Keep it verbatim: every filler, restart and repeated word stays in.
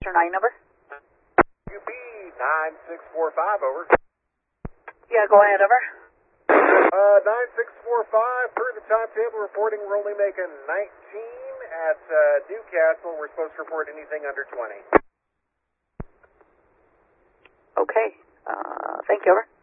Mister nine number? U P nine six four five, over. Yeah, go ahead, over. Uh, nine six four five, per the timetable reporting, we're only making nineteen at uh, Newcastle. We're supposed to report anything under twenty. Okay. Uh, thank you, over.